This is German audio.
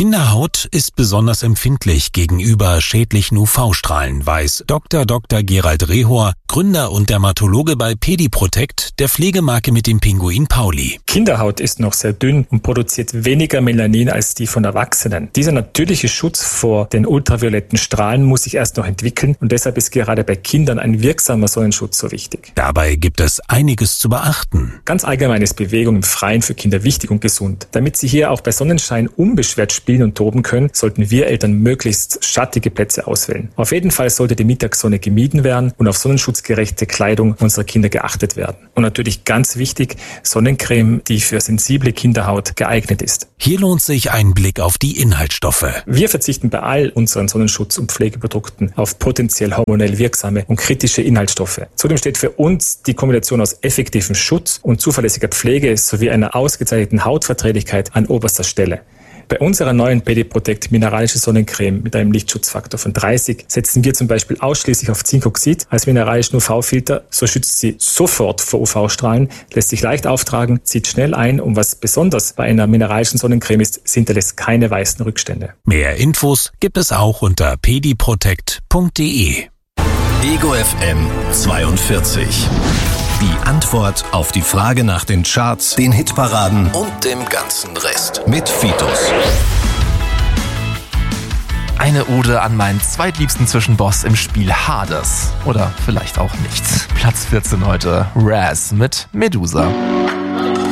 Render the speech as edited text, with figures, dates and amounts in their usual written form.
Kinderhaut ist besonders empfindlich gegenüber schädlichen UV-Strahlen, weiß Dr. Gerald Rehor, Gründer und Dermatologe bei Pediprotect, der Pflegemarke mit dem Pinguin Pauli. Kinderhaut ist noch sehr dünn und produziert weniger Melanin als die von Erwachsenen. Dieser natürliche Schutz vor den ultravioletten Strahlen muss sich erst noch entwickeln und deshalb ist gerade bei Kindern ein wirksamer Sonnenschutz so wichtig. Dabei gibt es einiges zu beachten. Ganz allgemein ist Bewegung im Freien für Kinder wichtig und gesund. Damit sie hier auch bei Sonnenschein unbeschwert spielen und toben können, sollten wir Eltern möglichst schattige Plätze auswählen. Auf jeden Fall sollte die Mittagssonne gemieden werden und auf sonnenschutzgerechte Kleidung unserer Kinder geachtet werden. Und natürlich ganz wichtig, Sonnencreme, die für sensible Kinderhaut geeignet ist. Hier lohnt sich ein Blick auf die Inhaltsstoffe. Wir verzichten bei all unseren Sonnenschutz- und Pflegeprodukten auf potenziell hormonell wirksame und kritische Inhaltsstoffe. Zudem steht für uns die Kombination aus effektivem Schutz und zuverlässiger Pflege sowie einer ausgezeichneten Hautverträglichkeit an oberster Stelle. Bei unserer neuen Pediprotect mineralische Sonnencreme mit einem Lichtschutzfaktor von 30 setzen wir zum Beispiel ausschließlich auf Zinkoxid als mineralischen UV-Filter. So schützt sie sofort vor UV-Strahlen, lässt sich leicht auftragen, zieht schnell ein und was besonders bei einer mineralischen Sonnencreme ist, sie hinterlässt keine weißen Rückstände. Mehr Infos gibt es auch unter pediprotect.de. Ego FM 42. Die Antwort auf die Frage nach den Charts, den Hitparaden und dem ganzen Rest mit Fitus. Eine Ode an meinen zweitliebsten Zwischenboss im Spiel Hades. Oder vielleicht auch nicht. Platz 14 heute, Raz mit Medusa.